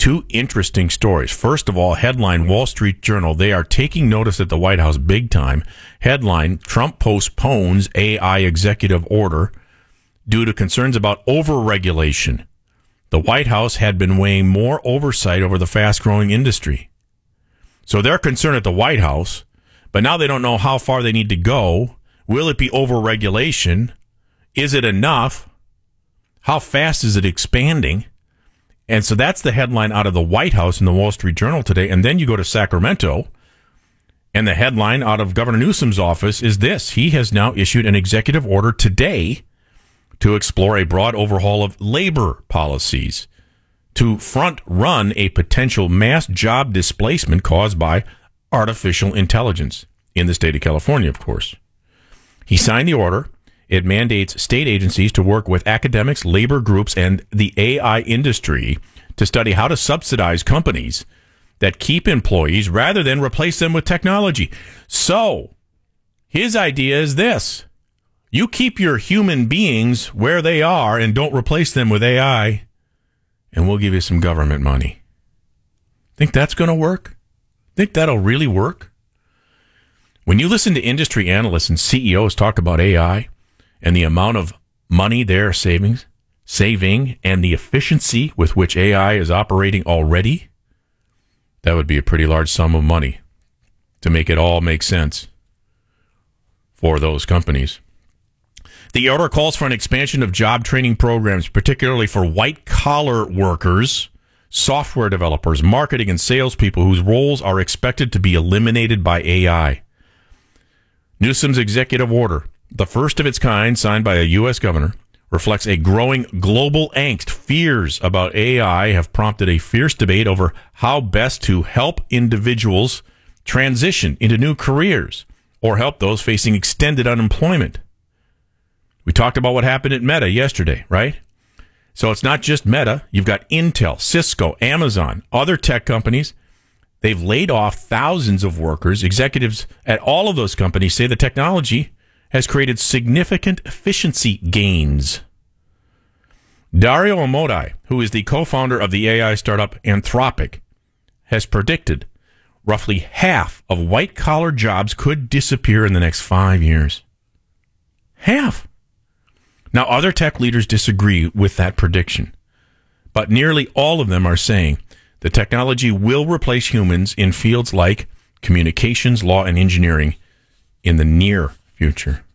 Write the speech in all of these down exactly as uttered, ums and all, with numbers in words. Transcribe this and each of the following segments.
Two interesting stories. First of all, headline, Wall Street Journal. They are taking notice at the White House big time. Headline, Trump postpones A I executive order due to concerns about overregulation. The White House had been weighing more oversight over the fast-growing industry. So they're concerned at the White House, but now they don't know how far they need to go. Will it be overregulation? Is it enough? How fast is it expanding? And so that's the headline out of the White House in the Wall Street Journal today. And then you go to Sacramento, and the headline out of Governor Newsom's office is this. He has now issued an executive order today to explore a broad overhaul of labor policies to front-run a potential mass job displacement caused by artificial intelligence in the state of California, of course. He signed the order. It mandates state agencies to work with academics, labor groups, and the A I industry to study how to subsidize companies that keep employees rather than replace them with technology. So, his idea is this. You keep your human beings where they are and don't replace them with A I, and we'll give you some government money. Think that's going to work? Think that'll really work? When you listen to industry analysts and C E Os talk about A I and the amount of money they're saving, saving and the efficiency with which A I is operating already, that would be a pretty large sum of money to make it all make sense for those companies. The order calls for an expansion of job training programs, particularly for white-collar workers, software developers, marketing, and salespeople whose roles are expected to be eliminated by A I. Newsom's executive order, the first of its kind signed by a U S governor, reflects a growing global angst. Fears about A I have prompted a fierce debate over how best to help individuals transition into new careers or help those facing extended unemployment. We talked about what happened at Meta yesterday, right? So it's not just Meta. You've got Intel, Cisco, Amazon, other tech companies. They've laid off thousands of workers. Executives at all of those companies say the technology has created significant efficiency gains. Dario Amodei, who is the co-founder of the A I startup Anthropic, has predicted roughly half of white-collar jobs could disappear in the next five years. Half. Now, other tech leaders disagree with that prediction, but nearly all of them are saying the technology will replace humans in fields like communications, law, and engineering in the near future.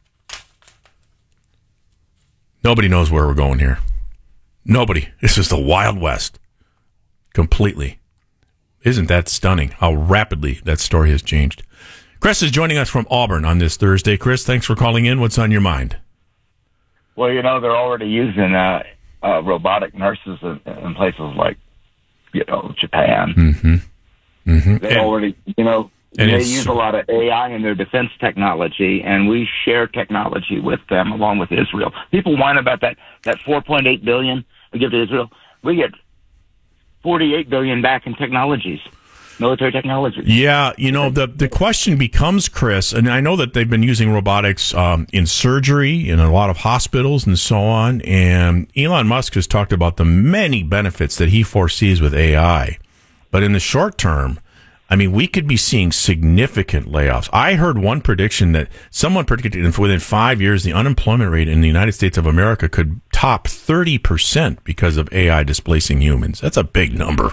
Nobody knows where we're going here. Nobody. This is the Wild West. Completely. Isn't that stunning how rapidly that story has changed? Chris is joining us from Auburn on this Thursday. Chris, thanks for calling in. What's on your mind? Well, you know, they're already using uh, uh, robotic nurses in, in places like, you know, Japan. Mm-hmm. Mm-hmm. They already, you know, and they use a lot of A I in their defense technology, and we share technology with them along with Israel. People whine about that, that four point eight billion dollars we give to Israel. We get forty-eight billion dollars back in technologies. Military technology. Yeah, you know, the, the question becomes, Chris, and I know that they've been using robotics um, in surgery, in a lot of hospitals and so on, and Elon Musk has talked about the many benefits that he foresees with A I. But in the short term, I mean, we could be seeing significant layoffs. I heard one prediction that someone predicted that within five years, the unemployment rate in the United States of America could top thirty percent because of A I displacing humans. That's a big number.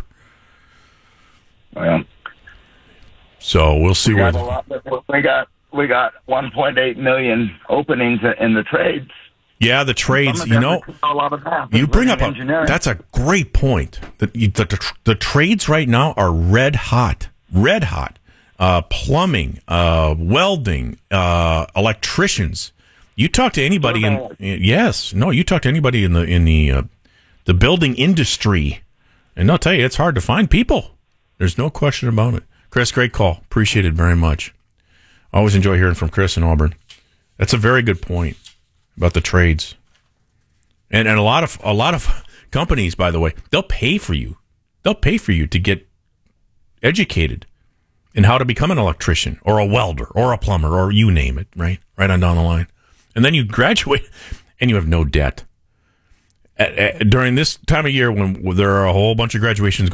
Well, so we'll see we where got, a lot, we got we got one point eight million openings in the trades. Yeah, the trades. You know, a lot of that. You bring up a that's a great point. The, the, the, the trades right now are red hot, red hot. Uh, plumbing, uh, welding, uh, electricians. You talk to anybody in yes, no, you talk to anybody in the in the uh, the building industry, and I'll tell you, it's hard to find people. There's no question about it. Chris, great call. Appreciate it very much. Always enjoy hearing from Chris in Auburn. That's a very good point about the trades. And and a lot of a lot of companies, by the way, they'll pay for you. They'll pay for you to get educated in how to become an electrician or a welder or a plumber or you name it, right? Right on down the line. And then you graduate and you have no debt. At, at, during this time of year when there are a whole bunch of graduations